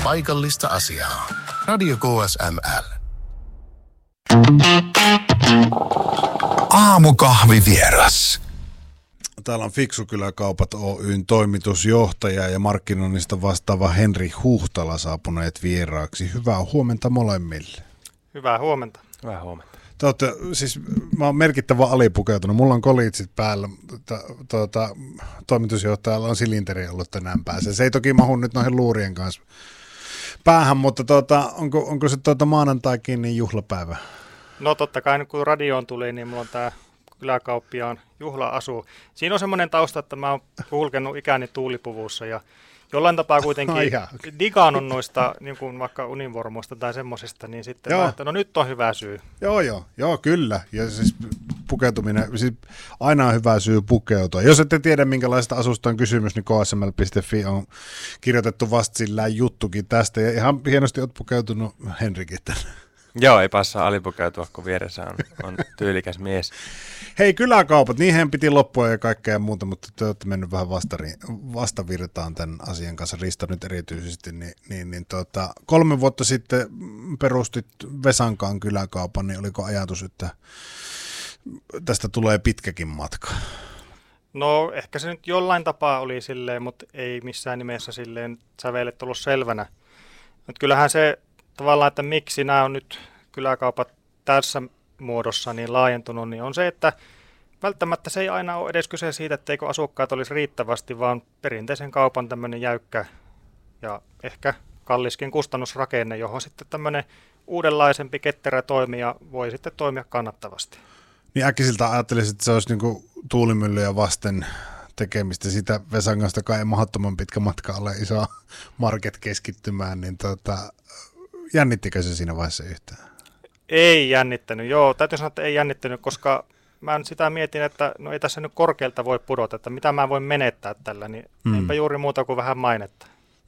paikallista asiaa. Radio KSML. Aamukahvivieras. Täällä on Fiksukyläkaupat Oyn toimitusjohtaja ja markkinoinnista vastaava Henri Huhtala saapuneet vieraaksi. Hyvää huomenta molemmille. Hyvää huomenta. Hyvää huomenta. Mä oon merkittävän alipukeutunut. Mulla on kolitsit päällä. Toimitusjohtajalla on silinteri ollut tänään päässä. Se ei toki mahu nyt noihin luurien kanssa päähän, mutta onko se maanantaikin niin juhlapäivä? No totta kai nyt kun radioon tuli, niin mulla on tää kyläkauppiaan juhla-asu. Siinä on semmoinen tausta, että mä oon kulkenut ikäni tuulipuvussa ja jollain tapaa kuitenkin digannut noista niin kuin vaikka univormuista tai semmosista, niin sitten mä, että no nyt on hyvä syy. Joo, kyllä. Ja siis pukeutuminen, siis aina on hyvä syy pukeutua. Jos ette tiedä, minkälaista asusta on kysymys, niin ksml.fi on kirjoitettu vastsillään juttukin tästä. Ja ihan hienosti oot pukeutunut Henrikin tänne. Joo, ei passaa alipukeutua, kun vieressä on tyylikäs mies. Hei, kyläkaupat, niihin piti loppua ja kaikkea muuta, mutta te olette mennyt vähän vastavirtaan tämän asian kanssa, Risto nyt erityisesti. 3 vuotta sitten perustit Vesankaan kyläkaupan, niin oliko ajatus, että tästä tulee pitkäkin matka? No ehkä se nyt jollain tapaa oli silleen, mutta ei missään nimessä silleen sävelet ollut selvänä. Mutta kyllähän se tavallaan, että miksi nämä on nyt kyläkaupat tässä muodossa niin laajentunut, niin on se, että välttämättä se ei aina ole edes kyse siitä, etteikö asukkaat olisi riittävästi, vaan perinteisen kaupan tämmöinen jäykkä ja ehkä kalliskin kustannusrakenne, johon sitten tämmöinen uudenlaisempi ketterä toimija voi sitten toimia kannattavasti. Niin äkkisiltä ajattelisin, että se olisi niinku tuulimyllyjä vasten tekemistä. Sitä Vesangastakaan ei mahdottoman pitkä matka ole iso market-keskittymään, niin jännittikö se siinä vaiheessa yhtään? Ei jännittänyt, joo. Täytyy sanoa, että ei jännittänyt, koska mä sitä mietin, että no ei tässä nyt korkealta voi pudota, että mitä mä voin menettää tällä, niin eipä juuri muuta kuin vähän mainetta.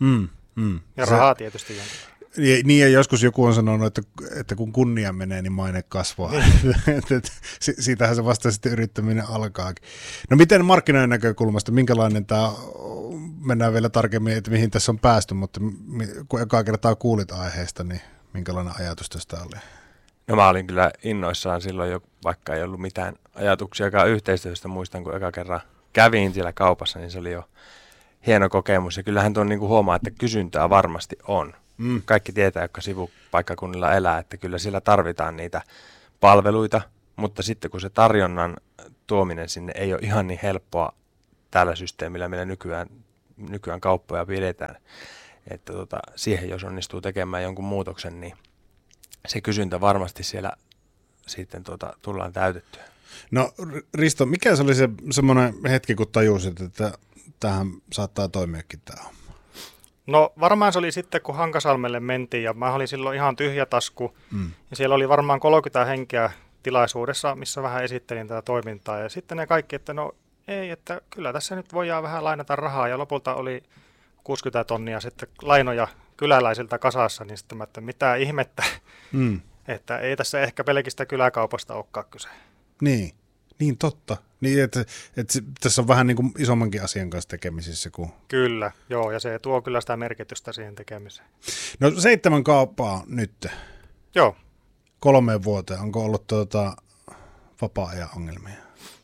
Ja rahaa tietysti jonkin. Niin ja joskus joku on sanonut, että kun kunnia menee, niin maine kasvaa. Siitähän se vasta sitten yrittäminen alkaakin. No miten markkinoiden näkökulmasta, minkälainen tämä, mennään vielä tarkemmin, että mihin tässä on päästy, mutta kun ekaa kertaa kuulit aiheesta, niin minkälainen ajatus tästä oli? No mä olin kyllä innoissaan silloin jo, vaikka ei ollut mitään ajatuksiakaan yhteistyöstä. Muistan, kun eka kerran kävin siellä kaupassa, niin se oli jo hieno kokemus. Ja kyllähän tuon niin kuin huomaa, että kysyntää varmasti on. Kaikki tietää, jotka sivupaikkakunnilla elää, että kyllä siellä tarvitaan niitä palveluita, mutta sitten kun se tarjonnan tuominen sinne ei ole ihan niin helppoa tällä systeemillä, millä nykyään kauppoja pidetään, että siihen jos onnistuu tekemään jonkun muutoksen, niin se kysyntä varmasti siellä sitten tullaan täytettyä. No Risto, mikä se oli se semmoinen hetki, kun tajusit, että tähän saattaa toimiakin tämä homma? No varmaan se oli sitten, kun Hankasalmelle mentiin ja mä olin silloin ihan tyhjä tasku ja siellä oli varmaan 30 henkeä tilaisuudessa, missä vähän esittelin tätä toimintaa ja sitten ne kaikki, että no ei, että kyllä tässä nyt voidaan vähän lainata rahaa ja lopulta oli 60 tonnia sitten lainoja kyläläisiltä kasassa, niin sitten että mitä ihmettä, että ei tässä ehkä pelkistä kyläkaupasta olekaan kyse. Niin totta. Niin, että tässä on vähän niin kuin isommankin asian kanssa tekemisissä. Kyllä, joo, ja se tuo kyllä sitä merkitystä siihen tekemiseen. No 7 kauppaa nyt. Joo. 3 vuoteen. Onko ollut vapaa-ajan ongelmia?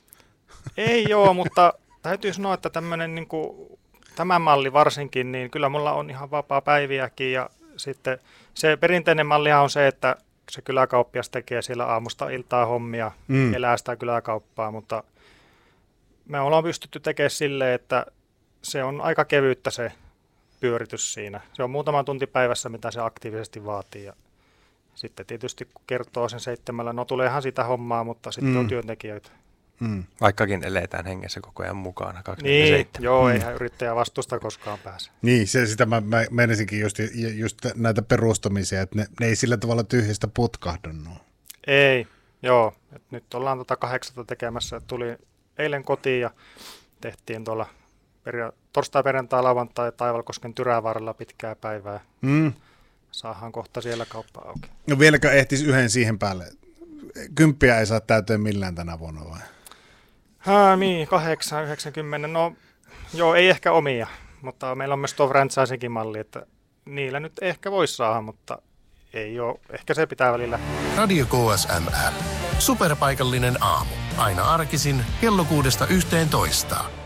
Ei joo, mutta täytyy sanoa, että tämmöinen niin kuin tämä malli varsinkin, niin kyllä mulla on ihan vapaa päiviäkin ja sitten se perinteinen mallihan on se, että se kyläkauppias tekee siellä aamusta iltaa hommia, elää sitä kyläkauppaa, mutta me ollaan pystytty tekemään silleen, että se on aika kevyttä se pyöritys siinä. Se on muutama tunti päivässä, mitä se aktiivisesti vaatii ja sitten tietysti kun kertoo sen 7, no tuleehan sitä hommaa, mutta sitten on työntekijöitä. Vaikkakin eletään hengessä koko ajan mukana 27. Niin, joo, eihän yrittäjä vastusta koskaan pääse. Niin, sitä mä menisinkin just näitä perustamisia, että ne ei sillä tavalla tyhjästä putkahdu. No. Ei, joo. Nyt ollaan 8 tekemässä. Tuli eilen kotiin ja tehtiin tuolla torstai, perjantai, lauantai Taivalkosken Tyrävaaralla pitkää päivää. Saadaan kohta siellä kauppa auki. No vieläkö ehtisi yhden siihen päälle? 10 ei saa täyteen millään tänä vuonna vai? Niin, 8, 90. No joo, ei ehkä omia, mutta meillä on myös tuo franchising-malli, että niillä nyt ehkä voisi saada, mutta ei ole. Ehkä se pitää välillä. Radio KSML. Superpaikallinen aamu. Aina arkisin kello 6–11.